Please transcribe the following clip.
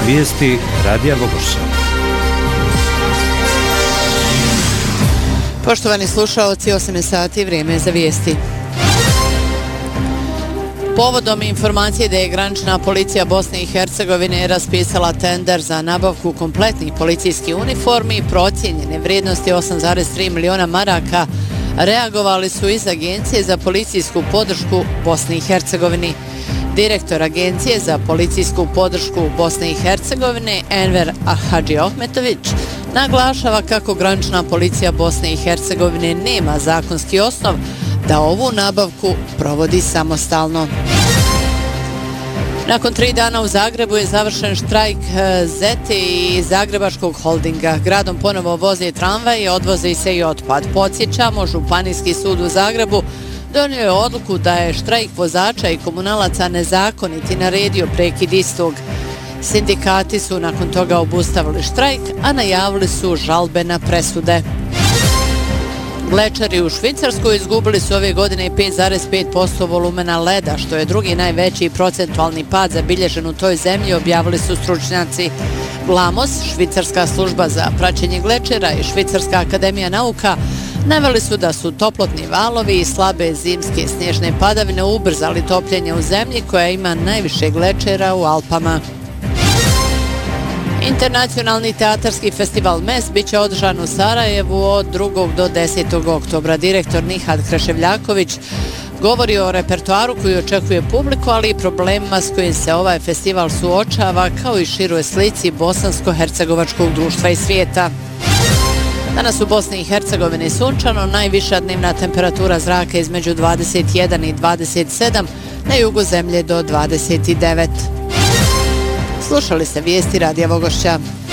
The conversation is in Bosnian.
Vijesti Radija Vogošća. Poštovani slušaoci, 8 sati, vrijeme je za vijesti. Povodom informacije da je granična policija Bosne i Hercegovine raspisala tender za nabavku kompletnih policijskih uniformi procijenjene vrijednosti 8,3 miliona maraka, reagovali su iz Agencije za policijsku podršku Bosne i Hercegovine. Direktor Agencije za policijsku podršku Bosne i Hercegovine Enver Hadžiohmetović naglašava kako granična policija Bosne i Hercegovine nema zakonski osnov da ovu nabavku provodi samostalno. Nakon 3 dana u Zagrebu je završen štrajk ZETE i Zagrebačkog holdinga. Gradom ponovo voze tramvaje, odvoze se i otpad. Podsjećamo, Županijski sud u Zagrebu donio je odluku da je štrajk vozača i komunalaca nezakonit i naredio prekid istog. Sindikati su nakon toga obustavili štrajk, a najavili su žalbe na presude. Glečari u Švicarskoj izgubili su ove godine 5,5% volumena leda, što je drugi najveći procentualni pad zabilježen u toj zemlji, objavili su stručnjaci. GLAMOS, Švicarska služba za praćenje glečera i Švicarska akademija nauka naveli su da su toplotni valovi i slabe zimske snježne padavine ubrzali topljenje u zemlji koja ima najviše glečera u Alpama. Internacionalni teatarski festival MES biće održan u Sarajevu od 2. do 10. oktobra. Direktor Nihad Kreševljaković govori o repertoaru koji očekuje publiku, ali i problemima s kojim se ovaj festival suočava, kao i široj slici bosansko-hercegovačkog društva i svijeta. Danas u Bosni i Hercegovini sunčano, najviša dnevna temperatura zraka između 21 i 27, na jugu zemlje do 29. Slušali ste vijesti Radija Vogošća.